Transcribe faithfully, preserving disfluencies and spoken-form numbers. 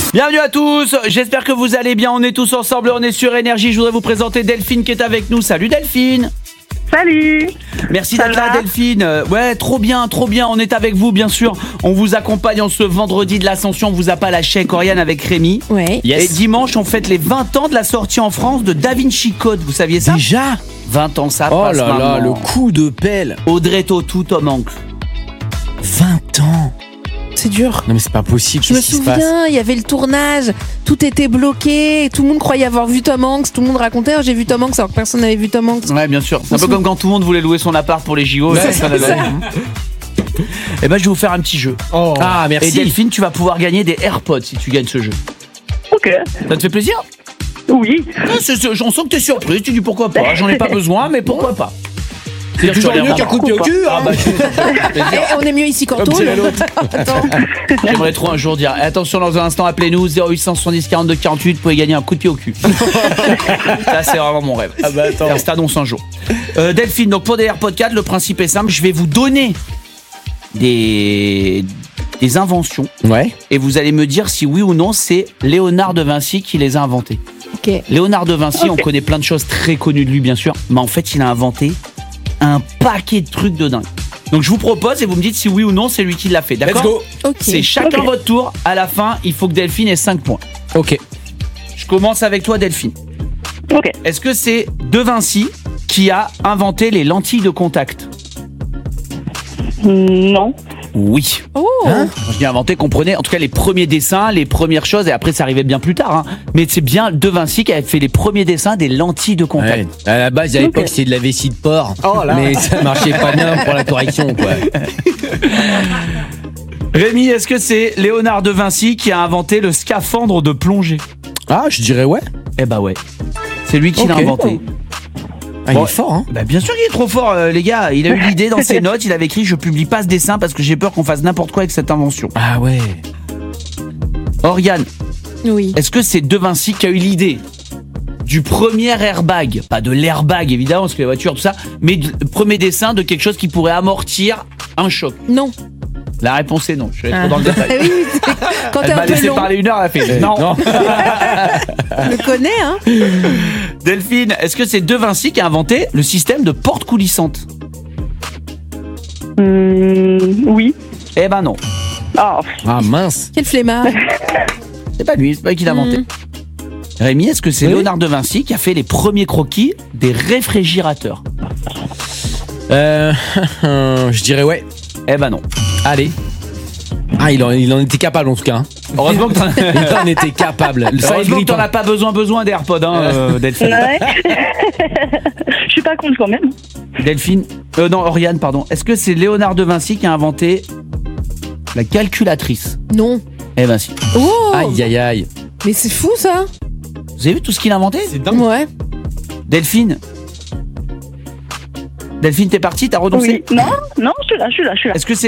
Bienvenue à tous, j'espère que vous allez bien, on est tous ensemble, on est sur Énergie. Je voudrais vous présenter Delphine qui est avec nous. Salut Delphine. Salut. Merci Ça d'être là va Delphine. Euh, Ouais, trop bien, trop bien, on est avec vous bien sûr. On vous accompagne en ce vendredi de l'Ascension, on vous a pas lâché avec Oriane, avec Rémi. Ouais. Et dimanche, on fête les vingt ans de la sortie en France de Da Vinci Code, vous saviez ça? Déjà? vingt ans, ça Oh passe là là, maintenant. le coup de pelle. Audrey Tautou, Tom Hanks. vingt ans. C'est dur. Non mais c'est pas possible, Je me qu'est-ce qui se passe? souviens, il y avait le tournage, tout était bloqué, tout le monde croyait avoir vu Tom Hanks, tout le monde racontait oh, j'ai vu Tom Hanks alors que personne n'avait vu Tom Hanks. Ouais, bien sûr. C'est un peu On se- comme quand tout le monde voulait louer son appart pour les J O. Ouais, et personne c'est n'avait. Et ben, je vais vous faire un petit jeu. Oh. Ah Et merci. Delphine, tu vas pouvoir gagner des AirPods si tu gagnes ce jeu. Ok. Ça te fait plaisir? Oui. Ah, c'est- c'est- J'en sens que t'es surprise. Tu dis pourquoi pas. J'en ai pas besoin, mais pourquoi pas. C'est toujours mieux qu'un coup de pied au cul. Ah hein. bah, je- Eh, on est mieux ici qu'en Comme tôle. dirait l'autre. Attends. J'aimerais trop un jour dire attention, dans un instant, appelez-nous zéro huit soixante-dix quarante-deux quarante-huit. Vous pouvez gagner un coup de pied au cul. Ça, c'est vraiment mon rêve. Ah bah attends. Faire cette annonce un jour. Euh, Delphine, donc pour des AirPods quatre, le principe est simple. Je vais vous donner des, des inventions Ouais. et vous allez me dire si oui ou non c'est Léonard de Vinci qui les a inventées. Ok. Léonard de Vinci, Ok. on connaît plein de choses très connues de lui, bien sûr, mais en fait, il a inventé un paquet de trucs de dingue. Donc, je vous propose et vous me dites si oui ou non c'est lui qui l'a fait. Let's D'accord? go. Ok. C'est chacun Ok. votre tour. À la fin, il faut que Delphine ait cinq points. Ok. Je commence avec toi, Delphine. Ok. Est-ce que c'est De Vinci qui a inventé les lentilles de contact? Non. Oui. Oh. Hein Quand je dis inventé, comprenez en tout cas les premiers dessins, les premières choses, et après ça arrivait bien plus tard. Hein. Mais c'est bien De Vinci qui avait fait les premiers dessins des lentilles de contact. Ouais. À la base, à l'époque, Ok. c'était de la vessie de porc. Oh là. Mais ça marchait pas bien pour la correction, quoi. Rémi, est-ce que c'est Léonard de Vinci qui a inventé le scaphandre de plongée? Ah, je dirais ouais. Eh bah ouais. C'est lui qui l'a Ok. inventé. Ah, Bon. il est fort, hein. Bah bien sûr qu'il est trop fort, euh, les gars. Il a eu l'idée dans ses notes, il avait écrit « Je publie pas ce dessin parce que j'ai peur qu'on fasse n'importe quoi avec cette invention Ah ouais. ». Oriane, Oui. est-ce que c'est De Vinci qui a eu l'idée du premier airbag? Pas de l'airbag évidemment, parce que les voitures, tout ça, mais du premier dessin de quelque chose qui pourrait amortir un choc. Non. La réponse est non, je vais être Ah. trop dans le détail. Oui, c'est- quand t'es Elle un m'a peu laissé long, parler une heure, elle a fait non. Non. je le connais, hein. Delphine, est-ce que c'est De Vinci qui a inventé le système de porte coulissante? Hum, oui. Eh ben non, Ah. Ah mince. Quel flemmard. c'est pas lui, c'est pas lui qui l'a inventé. Hmm. Rémi, est-ce que c'est Oui. Léonard de Vinci qui a fait les premiers croquis des réfrigérateurs? Euh, je dirais ouais. Eh ben non. Allez. Ah, il en, il en était capable en tout cas. Hein. Heureusement que t'en Il en était capable. Ça, il Heureusement que grippe, t'en hein. as pas besoin besoin d'AirPods, hein, euh, Delphine. Ouais. Je suis pas contre quand même. Delphine, euh, non, Oriane, pardon. Est-ce que c'est Léonard de Vinci qui a inventé la calculatrice? Non. Eh ben si. Oh. Aïe aïe aïe. Mais c'est fou ça. Vous avez vu tout ce qu'il a inventé? Ouais. Delphine Delphine, t'es partie, t'as renoncé? Oui. Non, non, je suis là, je suis là, je suis là. Est-ce que c'est